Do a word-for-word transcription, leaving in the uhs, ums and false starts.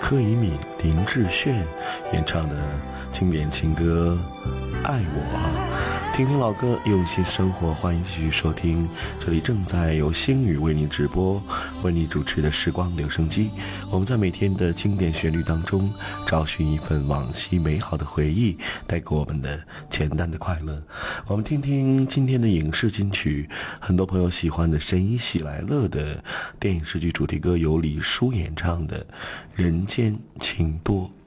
柯以敏、林志炫演唱的经典情歌《爱我》。听听老歌，用心生活，欢迎继续收听。这里正在由星宇为你直播、为你主持的时光留声机。我们在每天的经典旋律当中，找寻一份往昔美好的回忆，带给我们的简单的快乐。我们听听今天的影视金曲，很多朋友喜欢的神医喜来乐的电影视剧主题歌，由李舒演唱的《人间情多》。